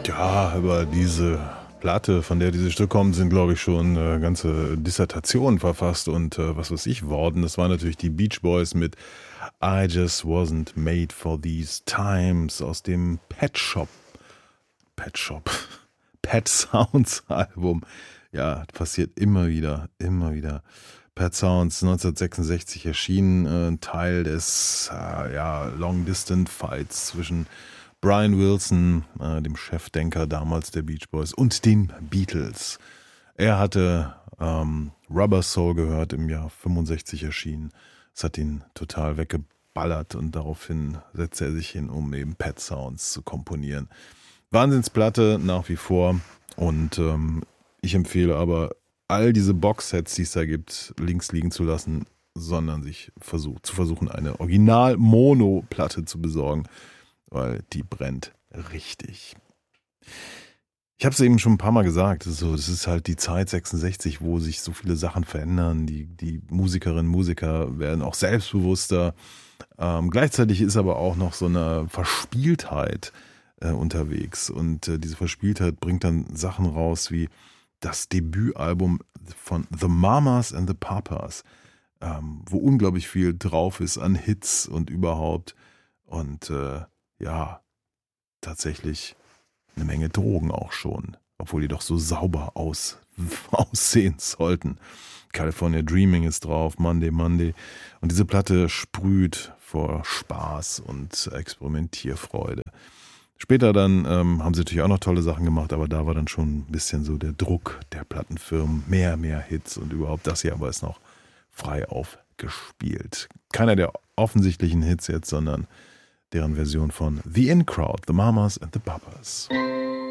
Ja, über diese Platte, von der diese Stück kommen, sind, glaube ich, schon ganze Dissertationen verfasst und was weiß ich worden. Das waren natürlich die Beach Boys mit I Just Wasn't Made for These Times aus dem Pet Shop, Pet Sounds Album. Ja, passiert immer wieder, immer wieder. Pet Sounds 1966 erschienen, ein Teil des Long Distance Fights zwischen Brian Wilson, dem Chefdenker damals der Beach Boys, und den Beatles. Er hatte Rubber Soul gehört, im Jahr 65 erschienen. Es hat ihn total weggeballert und daraufhin setzte er sich hin, um eben Pet Sounds zu komponieren. Wahnsinnsplatte nach wie vor, und ich empfehle aber, all diese Boxsets, die es da gibt, links liegen zu lassen, sondern sich versuchen, eine Original-Mono-Platte zu besorgen, weil die brennt richtig. Ich habe es eben schon ein paar Mal gesagt, das ist halt die Zeit 66, wo sich so viele Sachen verändern. Die Musikerinnen und Musiker werden auch selbstbewusster. Gleichzeitig ist aber auch noch so eine Verspieltheit unterwegs. Und diese Verspieltheit bringt dann Sachen raus wie das Debütalbum von The Mamas and the Papas, wo unglaublich viel drauf ist an Hits und überhaupt. Und tatsächlich eine Menge Drogen auch schon, obwohl die doch so sauber aussehen sollten. California Dreaming ist drauf, Monday, Monday. Und diese Platte sprüht vor Spaß und Experimentierfreude. Später dann haben sie natürlich auch noch tolle Sachen gemacht, aber da war dann schon ein bisschen so der Druck der Plattenfirmen. Mehr Hits und überhaupt. Das hier aber ist noch frei aufgespielt. Keiner der offensichtlichen Hits jetzt, sondern deren Version von The In Crowd, The Mamas and the Papas.